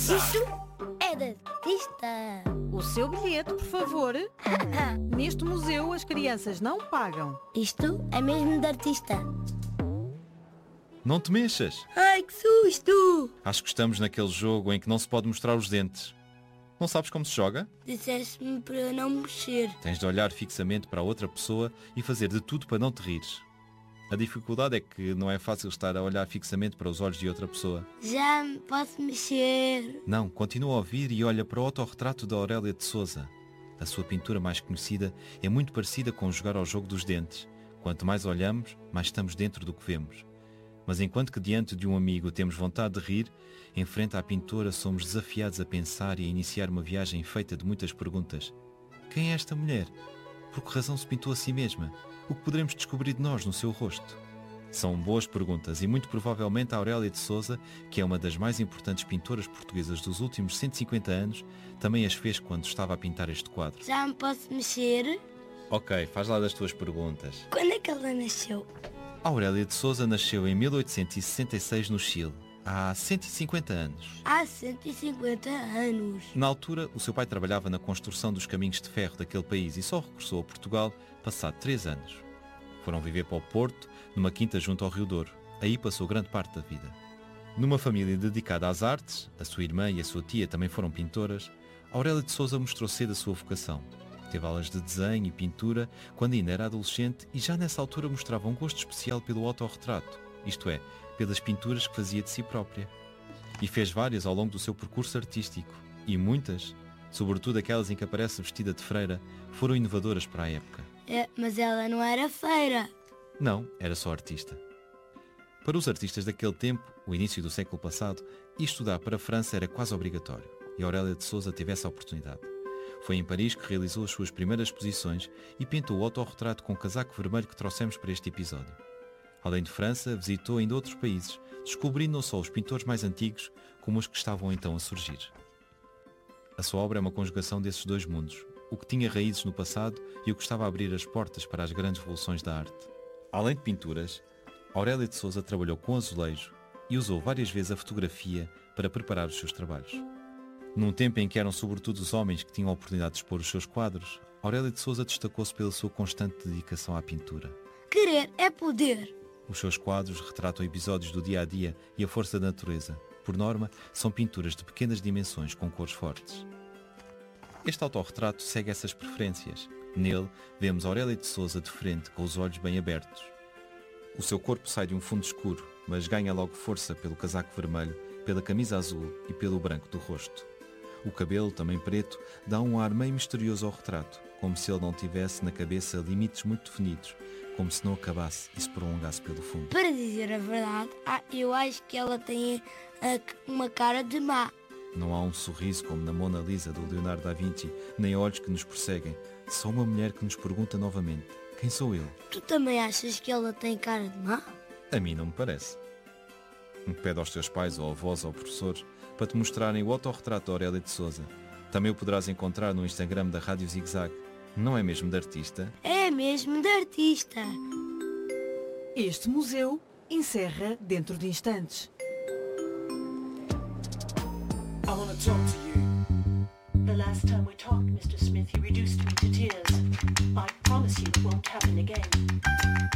Mas isso é de artista. O seu bilhete, por favor. Neste museu as crianças não pagam. Isto é mesmo de artista. Não te mexas. Ai, que susto! Acho que estamos naquele jogo em que não se pode mostrar os dentes. Não sabes como se joga? Disseste-me para eu não mexer. Tens de olhar fixamente para a outra pessoa e fazer de tudo para não te rires. A dificuldade é que não é fácil estar a olhar fixamente para os olhos de outra pessoa. Já me posso mexer. Não, continua a ouvir e olha para o autorretrato da Aurélia de Sousa. A sua pintura mais conhecida é muito parecida com jogar ao jogo dos dentes. Quanto mais olhamos, mais estamos dentro do que vemos. Mas enquanto que diante de um amigo temos vontade de rir, em frente à pintora somos desafiados a pensar e a iniciar uma viagem feita de muitas perguntas. Quem é esta mulher? Por que razão se pintou a si mesma? O que poderemos descobrir de nós no seu rosto? São boas perguntas e muito provavelmente a Aurélia de Sousa, que é uma das mais importantes pintoras portuguesas dos últimos 150 anos, também as fez quando estava a pintar este quadro. Já me posso mexer? Ok, faz lá das tuas perguntas. Quando é que ela nasceu? A Aurélia de Sousa nasceu em 1866 no Chile, há 150 anos. Há 150 anos. Na altura, o seu pai trabalhava na construção dos caminhos de ferro daquele país e só regressou a Portugal passado 3 anos. Foram viver para o Porto, numa quinta junto ao Rio Douro. Aí passou grande parte da vida. Numa família dedicada às artes, a sua irmã e a sua tia também foram pintoras, Aurélia de Sousa mostrou cedo a sua vocação. Teve aulas de desenho e pintura quando ainda era adolescente e já nessa altura mostrava um gosto especial pelo autorretrato, isto é, pelas pinturas que fazia de si própria. E fez várias ao longo do seu percurso artístico. E muitas, sobretudo aquelas em que aparece vestida de freira, foram inovadoras para a época. Mas ela não era feira. Não, era só artista. Para os artistas daquele tempo, o início do século passado, ir estudar para a França era quase obrigatório. E Aurélia de Sousa teve essa oportunidade. Foi em Paris que realizou as suas primeiras exposições e pintou o autorretrato com o casaco vermelho que trouxemos para este episódio. Além de França, visitou ainda outros países, descobrindo não só os pintores mais antigos, como os que estavam então a surgir. A sua obra é uma conjugação desses dois mundos, o que tinha raízes no passado e o que estava a abrir as portas para as grandes revoluções da arte. Além de pinturas, Aurélia de Sousa trabalhou com azulejo e usou várias vezes a fotografia para preparar os seus trabalhos. Num tempo em que eram sobretudo os homens que tinham a oportunidade de expor os seus quadros, Aurélia de Sousa destacou-se pela sua constante dedicação à pintura. Querer é poder. Os seus quadros retratam episódios do dia-a-dia e a força da natureza. Por norma, são pinturas de pequenas dimensões com cores fortes. Este autorretrato segue essas preferências. Nele, vemos Aurélia de Sousa de frente, com os olhos bem abertos. O seu corpo sai de um fundo escuro, mas ganha logo força pelo casaco vermelho, pela camisa azul e pelo branco do rosto. O cabelo, também preto, dá um ar meio misterioso ao retrato, como se ele não tivesse na cabeça limites muito definidos, como se não acabasse e se prolongasse pelo fundo. Para dizer a verdade, eu acho que ela tem uma cara de má. Não há um sorriso como na Mona Lisa do Leonardo da Vinci, nem olhos que nos perseguem. Só uma mulher que nos pergunta novamente: quem sou eu? Tu também achas que ela tem cara de má? A mim não me parece. Pede aos teus pais ou avós ou professores para te mostrarem o autorretrato da Aurélia de Sousa. Também o poderás encontrar no Instagram da Rádio Zig Zag. Não é mesmo de artista? É mesmo de artista. Este museu encerra dentro de instantes. I want to talk to you. The last time we talked, Mr. Smith, you reduced me to tears. I promise you it won't happen again.